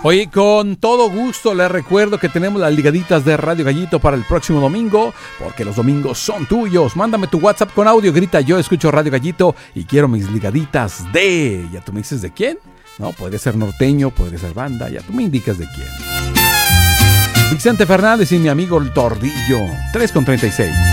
Oye, con todo gusto les recuerdo que tenemos las ligaditas de Radio Gallito para el próximo domingo, porque los domingos son tuyos. Mándame tu WhatsApp con audio, grita yo escucho Radio Gallito y quiero mis ligaditas de... ¿Ya tú me dices de quién? No, puede ser norteño, puede ser banda, ya tú me indicas de quién. Vicente Fernández y mi amigo el Tordillo, 3:36.